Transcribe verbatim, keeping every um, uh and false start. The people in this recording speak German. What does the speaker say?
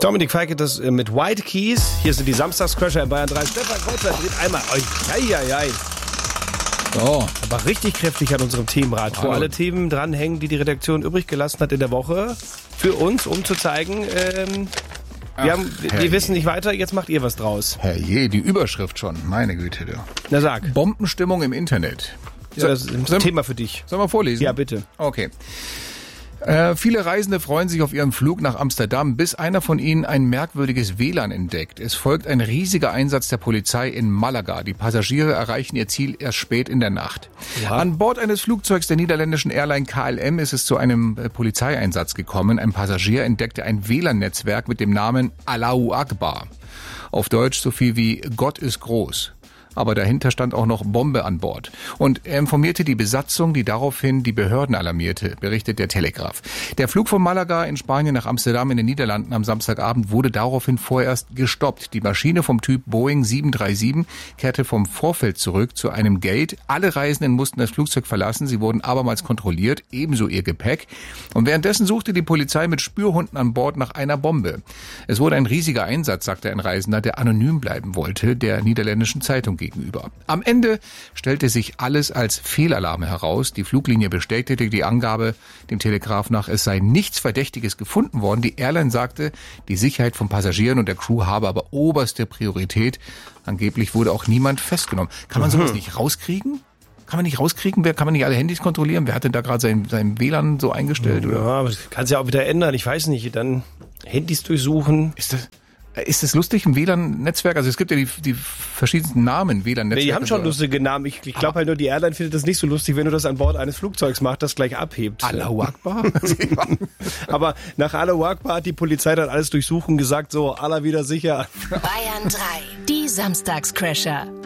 Dominik Feike, das äh, mit White Keys. Hier sind die Samstagscrasher in Bayern drei. Stefan Kreuzer dreht einmal. Eieiei. So, aber richtig kräftig an unserem Themenrad, wo alle Themen dranhängen, die die Redaktion übrig gelassen hat in der Woche. Für uns, um zu zeigen, ähm, Ach, wir, haben, wir wissen nicht weiter, jetzt macht ihr was draus. Herrje, die Überschrift schon, meine Güte. Du. Na sag. Bombenstimmung im Internet. Ja, das ist ein soll, Thema für dich. Sollen wir vorlesen? Ja, bitte. Okay. Äh, viele Reisende freuen sich auf ihren Flug nach Amsterdam, bis einer von ihnen ein merkwürdiges W L A N entdeckt. Es folgt ein riesiger Einsatz der Polizei in Malaga. Die Passagiere erreichen ihr Ziel erst spät in der Nacht. Ja. An Bord eines Flugzeugs der niederländischen Airline K L M ist es zu einem äh, Polizeieinsatz gekommen. Ein Passagier entdeckte ein W L A N-Netzwerk mit dem Namen Allahu Akbar. Auf Deutsch so viel wie Gott ist groß. Aber dahinter stand auch noch Bombe an Bord. Und er informierte die Besatzung, die daraufhin die Behörden alarmierte, berichtet der Telegraph. Der Flug von Malaga in Spanien nach Amsterdam in den Niederlanden am Samstagabend wurde daraufhin vorerst gestoppt. Die Maschine vom Typ Boeing sieben drei sieben kehrte vom Vorfeld zurück zu einem Gate. Alle Reisenden mussten das Flugzeug verlassen. Sie wurden abermals kontrolliert, ebenso ihr Gepäck. Und währenddessen suchte die Polizei mit Spürhunden an Bord nach einer Bombe. Es wurde ein riesiger Einsatz, sagte ein Reisender, der anonym bleiben wollte, der niederländischen Zeitung gegenüber. Am Ende stellte sich alles als Fehlalarm heraus. Die Fluglinie bestätigte die Angabe dem Telegraph nach, es sei nichts Verdächtiges gefunden worden. Die Airline sagte, die Sicherheit von Passagieren und der Crew habe aber oberste Priorität. Angeblich wurde auch niemand festgenommen. Kann man sowas nicht rauskriegen? Kann man nicht rauskriegen? Wer, kann man nicht alle Handys kontrollieren? Wer hat denn da gerade sein, sein W L A N so eingestellt? Oder? Ja, aber das kannst du ja auch wieder ändern. Ich weiß nicht. Dann Handys durchsuchen. Ist das... Ist das lustig, ein W L A N-Netzwerk? Also es gibt ja die, die verschiedensten Namen, W L A N-Netzwerke. Nee, die haben schon lustige Namen. Ich, ich glaube halt nur, die Airline findet das nicht so lustig, wenn du das an Bord eines Flugzeugs machst, das gleich abhebt. Allahu Akbar? Aber nach Allahu Akbar hat die Polizei dann alles durchsuchen gesagt, so, aller wieder sicher. Bayern drei, die Samstagscrasher.